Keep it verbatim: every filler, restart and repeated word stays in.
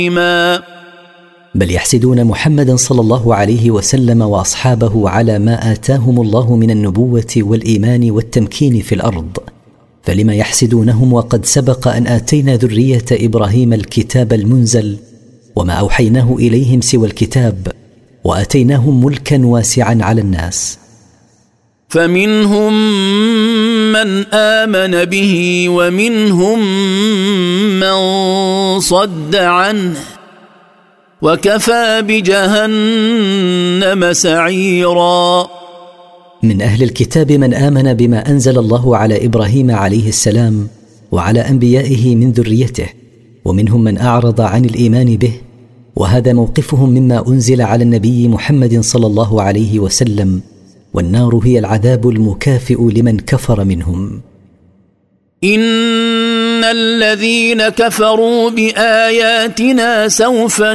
بل يحسدون محمدا صلى الله عليه وسلم وأصحابه على ما آتاهم الله من النبوة والإيمان والتمكين في الأرض، فلما يحسدونهم وقد سبق أن آتينا ذرية إبراهيم الكتاب المنزل وما أوحيناه إليهم سوى الكتاب، وآتيناهم ملكا واسعا على الناس. فمنهم من آمن به ومنهم من صد عنه وكفى بجهنم سعيرا. من أهل الكتاب من آمن بما أنزل الله على إبراهيم عليه السلام وعلى أنبيائه من ذريته، ومنهم من أعرض عن الإيمان به، وهذا موقفهم مما أنزل على النبي محمد صلى الله عليه وسلم، والنار هي العذاب المكافئ لمن كفر منهم. إن الذين كفروا بآياتنا سوف